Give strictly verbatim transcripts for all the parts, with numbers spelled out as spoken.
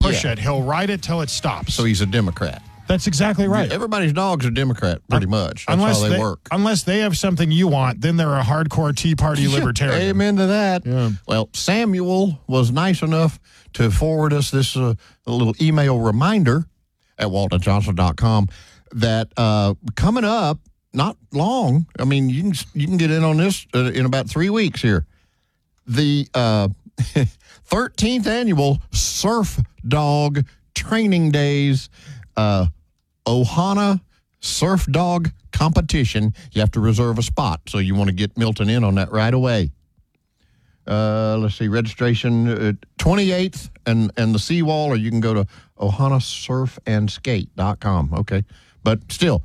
push Yeah. it, he'll ride it till it stops. So he's a Democrat. That's exactly right. Everybody's dog's a Democrat, pretty much. That's unless how they, work. Unless they have something you want, then they're a hardcore Tea Party libertarian. Amen to that. Yeah. Well, Samuel was nice enough to forward us this uh, little email reminder at walton johnson dot com that uh, coming up, not long, I mean, you can, you can get in on this uh, in about three weeks here. The uh, thirteenth annual Surf Dog Training Days uh, Ohana Surf Dog Competition. You have to reserve a spot, so you want to get Milton in on that right away. Uh, let's see, registration uh, twenty-eighth and, and the seawall, or you can go to ohana surf and skate dot com. Okay, but still,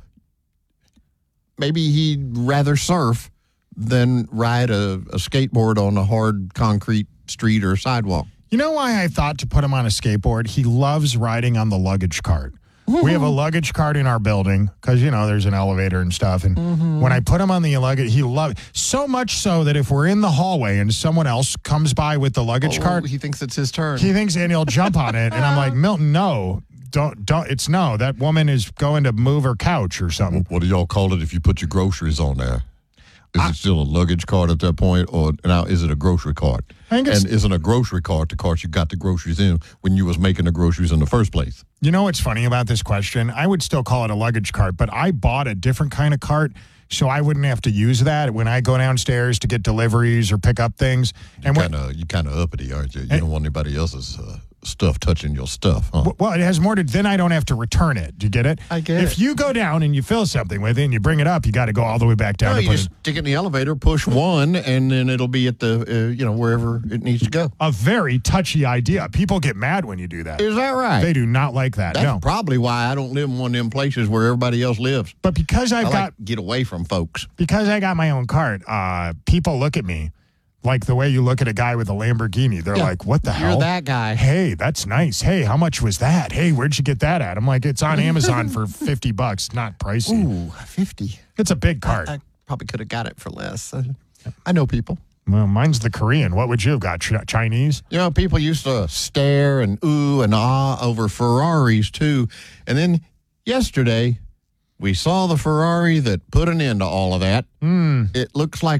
maybe he'd rather surf than ride a, a skateboard on a hard concrete street or sidewalk. You know why I thought to put him on a skateboard? He loves riding on the luggage cart. We have a luggage cart in our building because, you know, there's an elevator and stuff. And mm-hmm. when I put him on the luggage, he loves so much so that if we're in the hallway and someone else comes by with the luggage oh, cart, he thinks it's his turn. He thinks, and he'll jump on it. And I'm like, Milton, no, don't, don't. It's no. That woman is going to move her couch or something. What do y'all call it if you put your groceries on there? Is I, it still a luggage cart at that point, or now is it a grocery cart? I think it's, and isn't a grocery cart the cart you got the groceries in when you was making the groceries in the first place? You know what's funny about this question? I would still call it a luggage cart, but I bought a different kind of cart so I wouldn't have to use that when I go downstairs to get deliveries or pick up things. And you kind of you kind of uppity, aren't you? You and, don't want anybody else's uh, stuff touching your stuff, huh? Well, it has more to, then I don't have to return it. Do you get it? I get if it. If you go down and you fill something with it and you bring it up, you got to go all the way back down. No, to you put just it. stick it in the elevator, push one, and then it'll be at the, uh, you know, wherever it needs to go. A very touchy idea. People get mad when you do that. Is that right? They do not like that. That's no. probably why I don't live in one of them places where everybody else lives. But because I've I got like to get away from folks. Because I got my own cart, uh, people look at me like the way you look at a guy with a Lamborghini. They're yeah, like, what the you're hell? You're that guy. Hey, that's nice. Hey, how much was that? Hey, where'd you get that at? I'm like, it's on Amazon for fifty bucks, not pricey. Ooh, fifty. It's a big cart. I, I probably could have got it for less. I, I know people. Well, mine's the Korean. What would you have got? Ch- Chinese? You know, people used to stare and ooh and ah over Ferraris, too. And then yesterday, we saw the Ferrari that put an end to all of that. Mm. It looks like...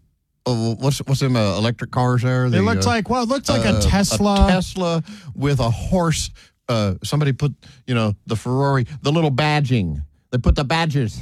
Uh, what's what's them uh, electric cars there? The, it looks uh, like well, it looks like uh, a Tesla. A Tesla with a horse. Uh, somebody put you know the Ferrari, the little badging. They put the badges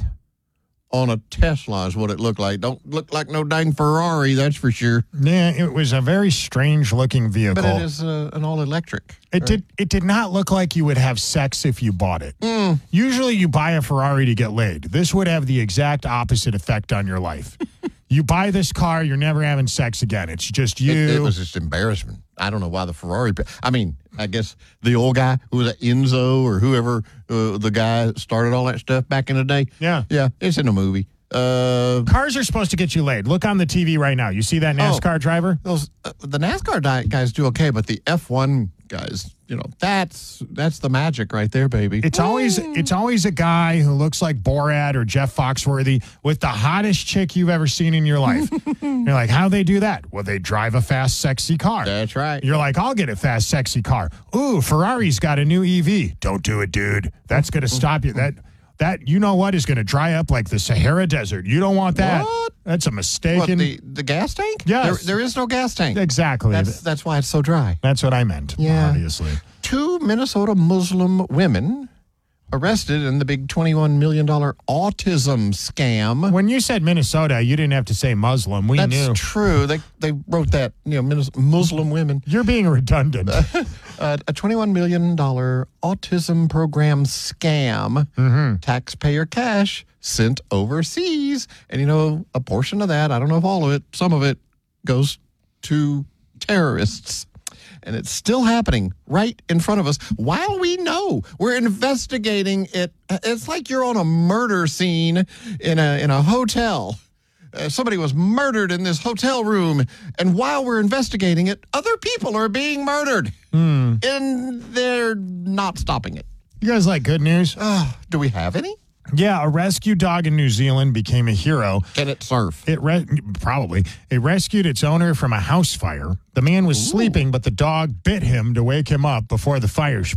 on a Tesla is what it looked like. Don't look like no dang Ferrari, that's for sure. Yeah, it was a very strange looking vehicle. But it is uh, an all electric. It right? did. It did not look like you would have sex if you bought it. Mm. Usually, you buy a Ferrari to get laid. This would have the exact opposite effect on your life. You buy this car, you're never having sex again. It's just you. It, it was just embarrassment. I don't know why the Ferrari. I mean, I guess the old guy who was at Enzo or whoever uh, the guy started all that stuff back in the day. Yeah, yeah, it's in a movie. Uh, Cars are supposed to get you laid. Look on the T V right now. You see that NASCAR oh, driver? Those uh, the NASCAR guys do okay, but the F one guys, you know, that's that's the magic right there, baby. It's always it's always a guy who looks like Borat or Jeff Foxworthy with the hottest chick you've ever seen in your life. You're like, how they do that? Well, they drive a fast, sexy car. That's right. You're like, I'll get a fast, sexy car. Ooh, Ferrari's got a new E V. Don't do it, dude. That's going to stop you. That that you know what is going to dry up like the Sahara Desert. You don't want that. What? That's a mistake. What, the the gas tank? Yes. There, there is no gas tank. Exactly. That's that's why it's so dry. That's what I meant. Yeah. Obviously. Two Minnesota Muslim women arrested in the big twenty-one million dollars autism scam. When you said Minnesota, you didn't have to say Muslim. We That's knew. That's true. They they wrote that, you know, Muslim women. You're being redundant. uh, a twenty-one million dollars autism program scam. Mm-hmm. Taxpayer cash sent overseas. And, you know, a portion of that, I don't know if all of it, some of it goes to terrorists. And it's still happening right in front of us while we know we're investigating it. It's like you're on a murder scene in a in a hotel. Uh, somebody was murdered in this hotel room, and while we're investigating it, other people are being murdered, mm. and they're not stopping it. You guys like good news? Uh, do we have any? Yeah, a rescue dog in New Zealand became a hero. Can it surf? It re- probably. It rescued its owner from a house fire. The man was Ooh. sleeping, but the dog bit him to wake him up before the fire